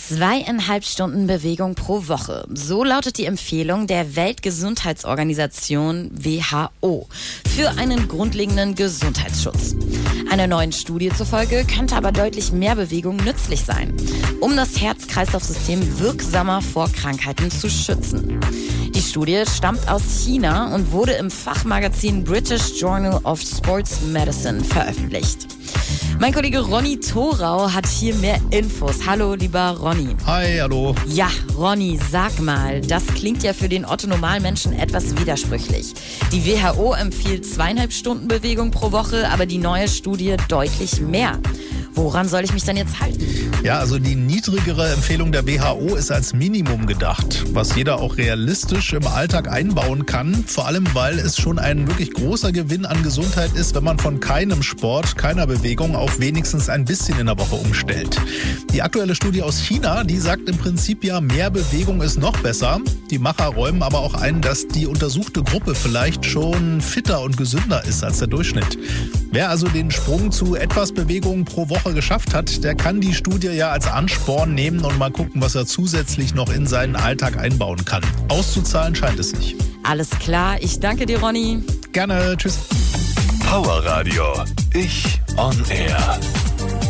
2,5 Stunden Bewegung pro Woche. So lautet die Empfehlung der Weltgesundheitsorganisation WHO für einen grundlegenden Gesundheitsschutz. Einer neuen Studie zufolge könnte aber deutlich mehr Bewegung nützlich sein, um das Herz-Kreislauf-System wirksamer vor Krankheiten zu schützen. Die Studie stammt aus China und wurde im Fachmagazin British Journal of Sports Medicine veröffentlicht. Mein Kollege Ronny Thorau hat hier mehr Infos. Hallo, lieber Ronny. Hi, hallo. Ja, Ronny, sag mal, das klingt ja für den Otto-Normalmenschen etwas widersprüchlich. Die WHO empfiehlt 2,5 Stunden Bewegung pro Woche, aber die neue Studie deutlich mehr. Woran soll ich mich dann jetzt halten? Ja, also die niedrigere Empfehlung der WHO ist als Minimum gedacht, was jeder auch realistisch im Alltag einbauen kann. Vor allem, weil es schon ein wirklich großer Gewinn an Gesundheit ist, wenn man von keinem Sport, keiner Bewegung auf wenigstens ein bisschen in der Woche umstellt. Die aktuelle Studie aus China, die sagt im Prinzip ja, mehr Bewegung ist noch besser. Die Macher räumen aber auch ein, dass die untersuchte Gruppe vielleicht schon fitter und gesünder ist als der Durchschnitt. Wer also den Sprung zu etwas Bewegung pro Woche geschafft hat, der kann die Studie ja als Ansporn nehmen und mal gucken, was er zusätzlich noch in seinen Alltag einbauen kann. Auszuzahlen scheint es nicht. Alles klar, ich danke dir, Ronny. Gerne, tschüss. Power Radio, ich on Air.